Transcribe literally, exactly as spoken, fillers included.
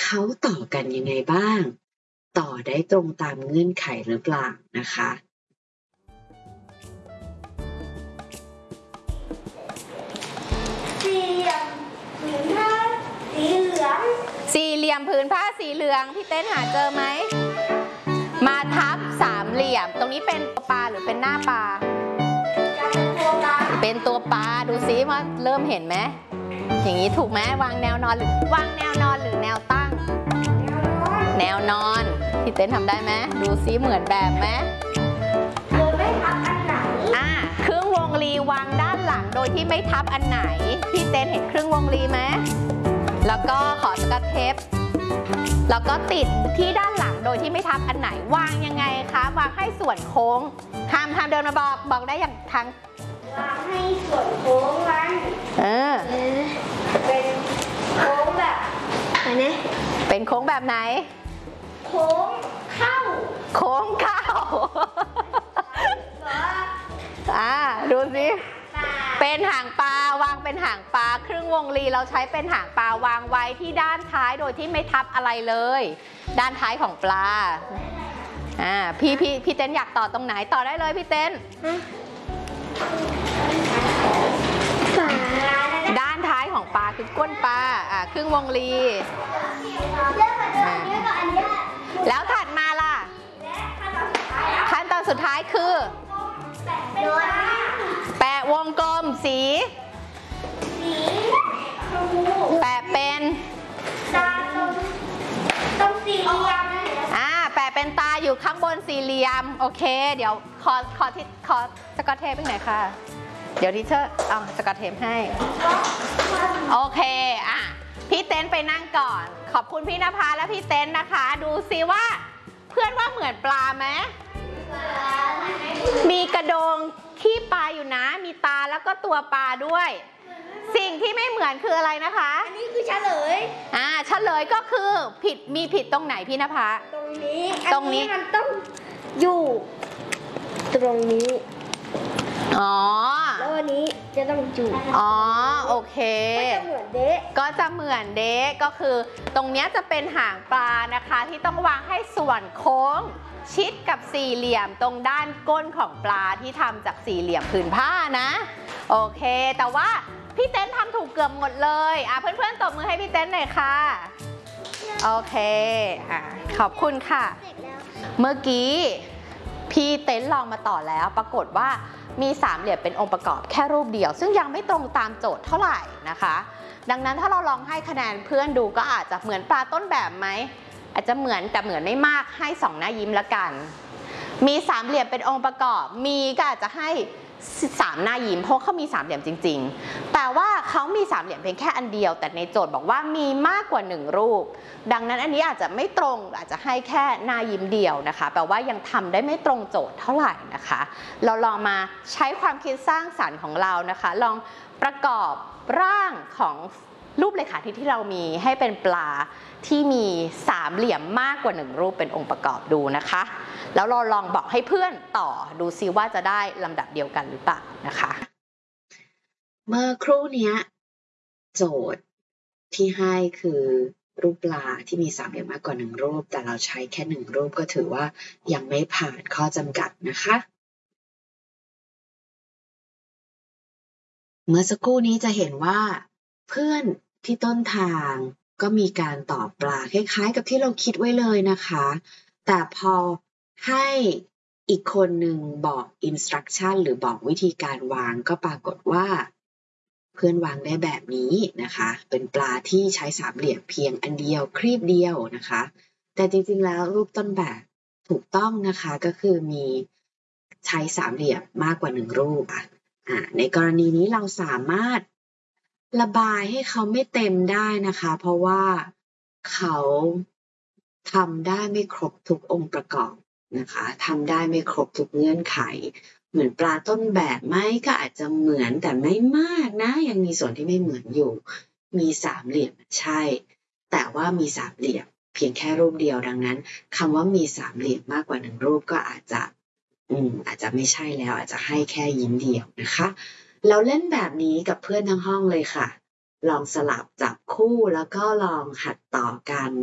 เขาต่อกันยังไงบ้างต่อได้ตรงตามเงื่อนไขหรือเปล่านะคะสี่เหลี่ยมผืนผ้าสีเหลืองสี่เหลี่ยมผืนผ้าสีเหลืองพี่เต้นหาเจอไหมมาทับสามเหลี่ยมตรงนี้เป็นตัวปลาหรือเป็นหน้าปลาเป็นตัวปลาดูซิว่าเริ่มเห็นไหมอย่างนี้ถูกไหมวางแนวนอนหรือวางแนวนอนหรือแนวตั้งแนวนอนพี่เต้นทำได้ไหมดูซิเหมือนแบบไหมโดยไม่ทับอันไหนอ่าครึ่งวงรีวางด้านหลังโดยที่ไม่ทับอันไหนพี่เต้นเห็นครึ่งวงรีไหมแล้วก็ขอสกัดเทปแล้วก็ติดที่ด้านหลังโดยที่ไม่ทับอันไหนวางยังไงคะวางให้ส่วนโค้งห้ามห้ามเดินมาบอกบอกได้อย่างทั้งวางให้ส่วนโค้งมันเออเป็นโค้งแบบไหนนะเป็นโค้งแบบไหนโค้งเข้าโค้งเข้าอ่าดูสิเป็นหางปลาวางเป็นหางปลาครึ่งวงรีเราใช้เป็นหางปลาวางไว้ที่ด้านท้ายโดยที่ไม่ทับอะไรเลยด้านท้ายของปลาอ่าพี่พี่พี่เต้นอยากต่อตรงไหนต่อได้เลยพี่เต้นด้านท้ายของปลาคือก้นปลาอ่าครึ่งวงรีแล้วถัดมาล่ะขั้นตอนสุดท้ายคือแปะวงกลมสีแปะเป็นตรงสี่เหลี่ยมอ่าแปะเป็นตาอยู่ข้างบนสี่เหลี่ยมโอเคเดี๋ยวขอขอที่ขอสกอตเทปไปไหนค่ะเดี๋ยวทีเชอร์เอาสกอตเทปให้โอเคอ่ะพี่เต้นไปนั่งก่อนขอบคุณพี่นภาและพี่เต้นนะคะดูซิว่าเพื่อนว่าเหมือนปลาไหมมีกระโดงขี้ปลาอยู่นะมีตาแล้วก็ตัวปลาด้วยสิ่งที่ไม่เหมือนคืออะไรนะคะอันนี้คือเฉลยอ่าเฉลยก็คือผิดมีผิดตรงไหนพี่นภาตรงนี้ตรงนี้มันต้องอยู่ตรงนี้อ๋อแล้วอันนี้จะต้องอยู่อ๋อโอเคก็จะเหมือนเด๊ะก็จะเหมือนเด๊ะก็คือตรงนี้จะเป็นหางปลานะคะที่ต้องวางให้ส่วนโค้งชิดกับสี่เหลี่ยมตรงด้านก้นของปลาที่ทำจากสี่เหลี่ยมผืนผ้านะโอเคแต่ว่าพี่เต้นทำถูกเกือบหมดเลยอ่ะเพื่อนๆตบมือให้พี่เต้นหน่อยค่ะโอเคอ่ะขอบคุณค่ะเมื่อกี้พี่เต้นลองมาต่อแล้วปรากฏว่ามีสามเหลี่ยมเป็นองค์ประกอบแค่รูปเดียวซึ่งยังไม่ตรงตามโจทย์เท่าไหร่นะคะดังนั้นถ้าเราลองให้คะแนนเพื่อนดูก็อาจจะเหมือนปลาต้นแบบไหมอาจจะเหมือนแต่เหมือนไม่มากให้สองหน้ายิ้มละกันมีสามเหลี่ยมเป็นองค์ประกอบมีก็อาจจะให้สามหน้ายิ้มเพราะเขามีสามเหลี่ยมจริงๆแต่ว่าเขามีสามเหลี่ยมเพียงแค่อันเดียวแต่ในโจทย์บอกว่ามีมากกว่าหนึ่งรูปดังนั้นอันนี้อาจจะไม่ตรงอาจจะให้แค่หน้ายิ้มเดียวนะคะแปลว่ายังทำได้ไม่ตรงโจทย์เท่าไหร่นะคะเราลองมาใช้ความคิดสร้างสรรค์ของเรานะคะลองประกอบร่างของรูปเลขาธิที่เรามีให้เป็นปลาที่มีสามเหลี่ยมมากกว่าหนึ่งรูปเป็นองค์ประกอบดูนะคะแล้วเราลองบอกให้เพื่อนต่อดูซิว่าจะได้ลำดับเดียวกันหรือเปล่านะคะเมื่อครู่นี้โจทย์ที่ให้คือรูปปลาที่มีสามเหลี่ยมมากกว่าหนึ่งรูปแต่เราใช้แค่หนึ่งรูปก็ถือว่ายังไม่ผ่านข้อจำกัดนะคะเมื่อสักครู่นี้จะเห็นว่าเพื่อนที่ต้นทางก็มีการตอบปลาคล้ายๆกับที่เราคิดไว้เลยนะคะแต่พอให้อีกคนหนึ่งบอก instruction หรือบอกวิธีการวางก็ปรากฏว่าเพื่อนวางได้แบบนี้นะคะเป็นปลาที่ใช้สามเหลี่ยมเพียงอันเดียวครีบเดียวนะคะแต่จริงๆแล้วรูปต้นแบบถูกต้องนะคะก็คือมีใช้สามเหลี่ยมมากกว่าหนึ่งรูปอ่ะในกรณีนี้เราสามารถระบายให้เขาไม่เต็มได้นะคะเพราะว่าเขาทำได้ไม่ครบทุกองค์ประกอบนะคะทำได้ไม่ครบทุกเงื่อนไขเหมือนปลาต้นแบบไหมก็อาจจะเหมือนแต่ไม่มากนะยังมีส่วนที่ไม่เหมือนอยู่มีสามเหลี่ยมใช่แต่ว่ามีสามเหลี่ยมเพียงแค่รูปเดียวดังนั้นคำว่ามีสามเหลี่ยมมากกว่าหนึ่งรูปก็อาจจะอืมอาจจะไม่ใช่แล้วอาจจะให้แค่ยิ้มเดียวนะคะเราเล่นแบบนี้กับเพื่อนทั้งห้องเลยค่ะลองสลับจับคู่แล้วก็ลองหัดต่อกัน